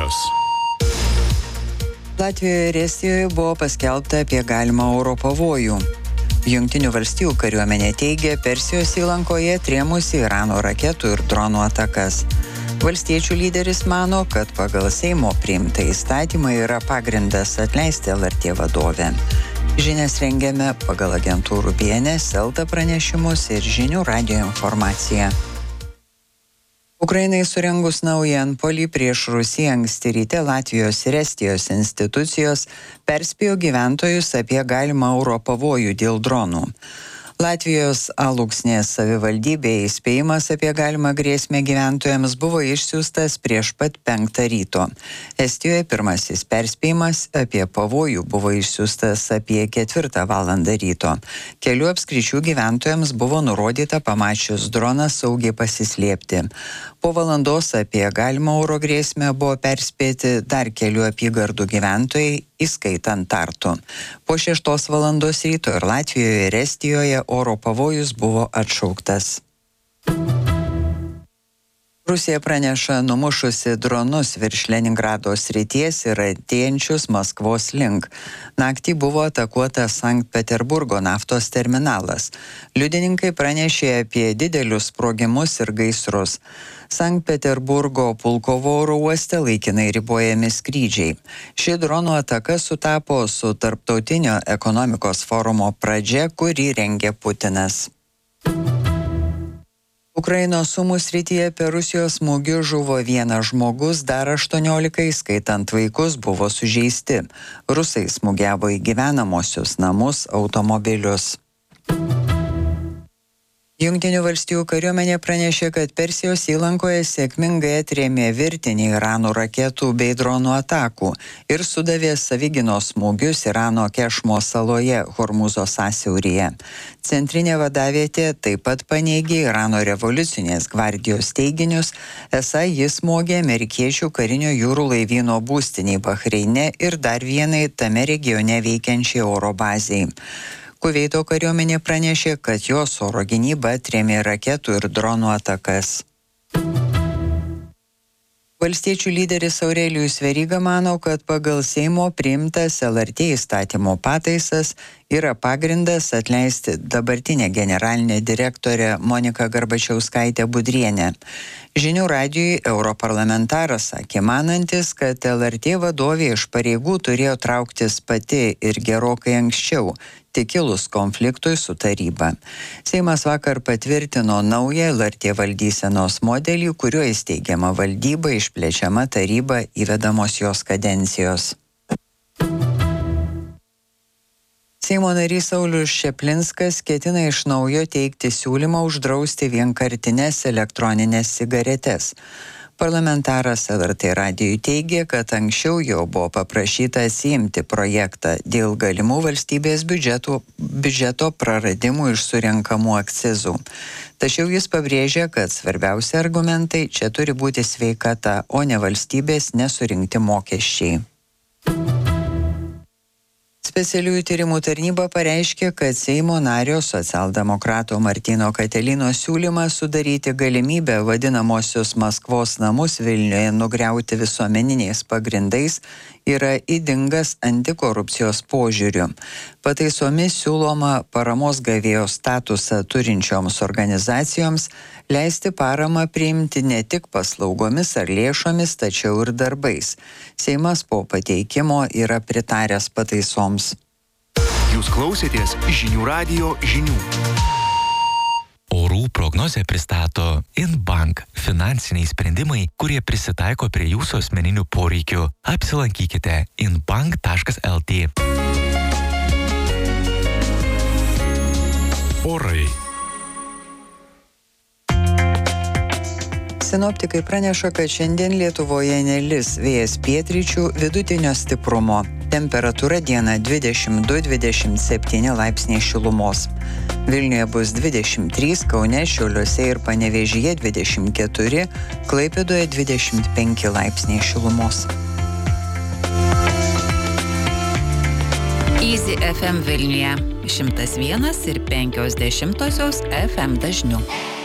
žinios. Latvijoje ir Estijoje buvo paskelbta apie galimą oro pavojų. Jungtinių valstijų kariuomenė teigia Persijos įlankoje trėmusi Irano raketų ir dronų atakas. Valstiečių lyderis mano, kad pagal Seimo priimtą įstatymą yra pagrindas atleisti LRT vadovę. Žinias rengiame pagal agentūrų BNS, Elta pranešimus ir žinių radijo informaciją. Ukrainai surengus naują antpuolį prieš Rusiją anksti ryte Latvijos ir Estijos institucijos perspėjo gyventojus apie galimą oro pavojų dėl dronų. Latvijos Alūksnės savivaldybėje įspėjimas apie galimą grėsmę gyventojams buvo išsiųstas prieš pat 5 ryto. Estijoje pirmasis perspėjimas apie pavojų buvo išsiųstas apie 4 valandą ryto. Kelių apskričių gyventojams buvo nurodyta pamačius droną saugiai pasislėpti. Po valandos apie galimą oro grėsmę buvo perspėti dar kelių apygardų gyventojai, įskaitant Tartu. Po 6 valandos ryto ir Latvijoje ir Estijoje oro pavojus buvo atšauktas. Rusija praneša numušusi dronus virš Leningrado srities ir artėjančius Maskvos link. Naktį buvo atakuotas Sankt Peterburgo naftos terminalas. Liudininkai pranešė apie didelius sprogimus ir gaisrus. Sankt Peterburgo Pulkovo oro uoste laikinai ribojami skrydžiai. Ši dronų ataka sutapo su Tarptautinio ekonomikos forumo pradžia, kurį rengė Putinas. Ukrainos Sumų srityje per Rusijos smūgius žuvo 1 žmogus, dar 18, skaitant vaikus, buvo sužeisti. Rusai smūgiavo į gyvenamosius namus, automobilius. Jungtinių valstijų kariuomenė pranešė, kad Persijos įlankoje sėkmingai atrėmė virtinį Irano raketų bei dronų atakų ir sudavė savigynos smūgius Irano Kešmo saloje, Hormuzo sąsiauryje. Centrinė vadavietė taip pat paneigė Irano revoliucinės gvardijos teiginius, esą jis smogė amerikiečių karinio jūrų laivyno būstiniai Bahreine ir dar vienai tame regione veikiančiai oro bazei. Kuveito kariuomenė pranešė, kad jos oro gynyba atrėmė raketų ir dronų atakas. Valstiečių lyderis Aurelijus Veryga mano, kad pagal Seimo priimtas LRT įstatymo pataisas yra pagrindas atleisti dabartinę generalinę direktorę Moniką Garbačiauskaitę Budrienę. Žinių radijui europarlamentaras sakė manantis, kad LRT vadovė iš pareigų turėjo trauktis pati ir gerokai anksčiau, tik kilus konfliktui su taryba. Seimas vakar patvirtino naują LRT valdysenos modelį, kuriuo įsteigiama valdyba, išplečiama taryba, įvedamos jos kadencijos. Seimo narys Saulius Čeplinskas ketina iš naujo teikti siūlymą uždrausti vienkartines elektroninės cigaretes. Parlamentaras LRT radijui teigė, kad anksčiau jau buvo paprašyta atsiimti projektą dėl galimų valstybės biudžeto praradimų iš surenkamų akcizų. Tačiau jis pabrėžė, kad svarbiausi argumentai čia turi būti sveikata, o ne valstybės nesurinkti mokesčiai. Specialiųjų tyrimų tarnyba pareiškė, kad Seimo nario socialdemokrato Martyno Katelino siūlymas sudaryti galimybę vadinamosius Maskvos namus Vilniuje nugriauti visuomeniniais pagrindais yra ydingas antikorupcijos požiūriu. Pataisomis siūloma paramos gavėjo statusą turinčioms organizacijoms leisti paramą priimti ne tik paslaugomis ar lėšomis, tačiau ir darbais. Seimas po pateikimo yra pritaręs pataisoms. Jūs klausėtės žinių radijo žinių. Orų prognozę pristato Inbank – finansiniai sprendimai, kurie prisitaiko prie jūsų asmeninių poreikių. Apsilankykite inbank.lt. Orai. Sinoptikai praneša, kad šiandien Lietuvoje nelis, vėjas pietryčių vidutinio stiprumo. Temperatūra dieną 22-27 laipsniai šilumos. Vilniuje bus 23, Kaune, Šiauliuose ir Panevėžyje 24, Klaipėdoje 25 laipsniai šilumos. Easy FM Vilniuje 101,5 FM dažniu.